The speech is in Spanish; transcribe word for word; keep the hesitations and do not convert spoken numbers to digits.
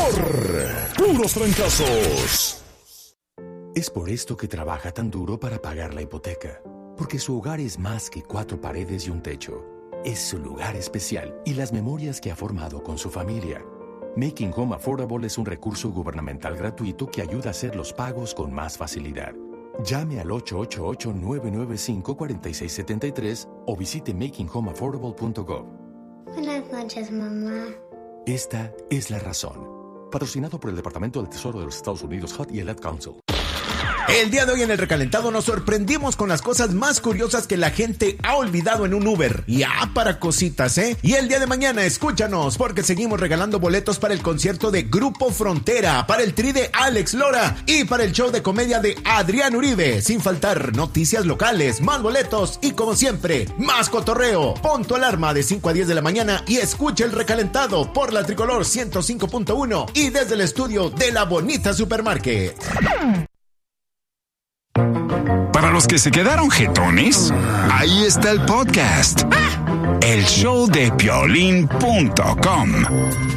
Puros Trancazos. Es por esto que trabaja tan duro para pagar la hipoteca. Porque su hogar es más que cuatro paredes y un techo. Es su lugar especial y las memorias que ha formado con su familia. Making Home Affordable es un recurso gubernamental gratuito que ayuda a hacer los pagos con más facilidad. Llame al ocho ocho ocho, nueve nueve cinco, cuatro seis siete tres o visite making home affordable punto gov. Buenas noches, mamá. Esta es la razón. Patrocinado por el Departamento del Tesoro de los Estados Unidos, H U D y el Ad Council. El día de hoy en El Recalentado nos sorprendimos con las cosas más curiosas que la gente ha olvidado en un Uber. Y ah, para cositas, ¿eh? Y el día de mañana, escúchanos, porque seguimos regalando boletos para el concierto de Grupo Frontera, para el tri de Alex Lora y para el show de comedia de Adrián Uribe. Sin faltar noticias locales, más boletos y, como siempre, más cotorreo. Pon tu alarma de cinco a diez de la mañana y escucha El Recalentado por la Tricolor ciento cinco punto uno y desde el estudio de La Bonita Supermarket. Para los que se quedaron jetones, ahí está el podcast. El show de piolín punto com.